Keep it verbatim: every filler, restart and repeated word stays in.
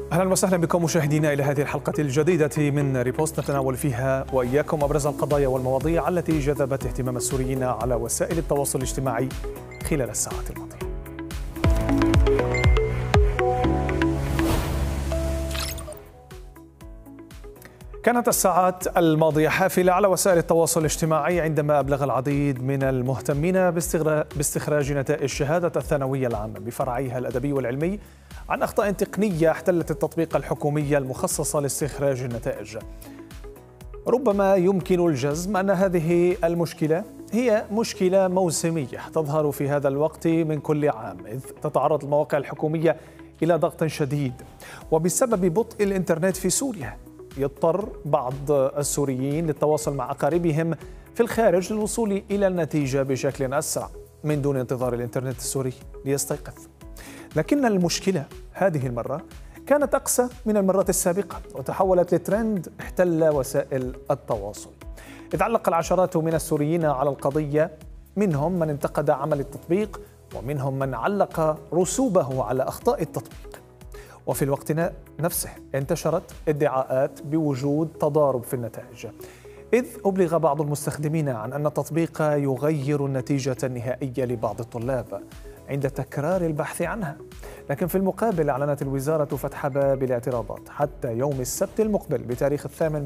أهلا وسهلا بكم مشاهدينا إلى هذه الحلقة الجديدة من ريبوست، نتناول فيها وإياكم أبرز القضايا والمواضيع التي جذبت اهتمام السوريين على وسائل التواصل الاجتماعي خلال الساعات الماضية. كانت الساعات الماضية حافلة على وسائل التواصل الاجتماعي عندما أبلغ العديد من المهتمين باستخراج نتائج شهادة الثانوية العامة بفرعيها الأدبي والعلمي عن أخطاء تقنية احتلت التطبيق الحكومي المخصص لاستخراج النتائج. ربما يمكن الجزم أن هذه المشكلة هي مشكلة موسمية تظهر في هذا الوقت من كل عام، إذ تتعرض المواقع الحكومية إلى ضغط شديد، وبسبب بطء الإنترنت في سوريا يضطر بعض السوريين للتواصل مع أقاربهم في الخارج للوصول إلى النتيجة بشكل أسرع من دون انتظار الإنترنت السوري ليستيقظ. لكن المشكلة هذه المرة كانت أقسى من المرات السابقة، وتحولت لترند احتل وسائل التواصل، إذ علق العشرات من السوريين على القضية، منهم من انتقد عمل التطبيق ومنهم من علق رسوبه على أخطاء التطبيق. وفي الوقت نفسه انتشرت ادعاءات بوجود تضارب في النتائج، إذ أبلغ بعض المستخدمين عن أن التطبيق يغير النتيجة النهائية لبعض الطلاب عند تكرار البحث عنها. لكن في المقابل أعلنت الوزارة فتح باب الاعتراضات حتى يوم السبت المقبل بتاريخ الثامن